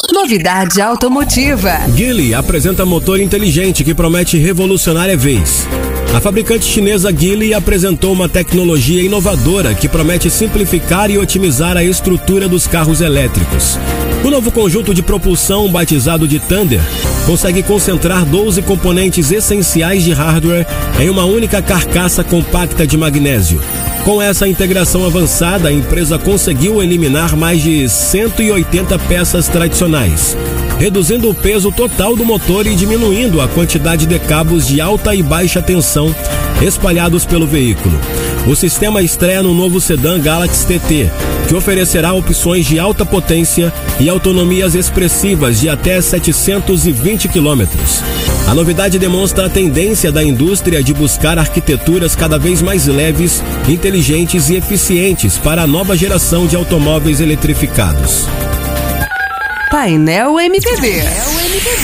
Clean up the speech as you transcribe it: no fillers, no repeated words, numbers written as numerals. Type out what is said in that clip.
Novidade automotiva. Geely apresenta motor inteligente que promete revolucionar EVs. A fabricante chinesa Geely apresentou uma tecnologia inovadora que promete simplificar e otimizar a estrutura dos carros elétricos. O novo conjunto de propulsão, batizado de Thunder, consegue concentrar 12 componentes essenciais de hardware em uma única carcaça compacta de magnésio. Com essa integração avançada, a empresa conseguiu eliminar mais de 180 peças tradicionais, reduzindo o peso total do motor e diminuindo a quantidade de cabos de alta e baixa tensão espalhados pelo veículo. O sistema estreia no novo sedã Galaxy TT, que oferecerá opções de alta potência e autonomias expressivas de até 720 km. A novidade demonstra a tendência da indústria de buscar arquiteturas cada vez mais leves, inteligentes e eficientes para a nova geração de automóveis eletrificados. Painel MPB.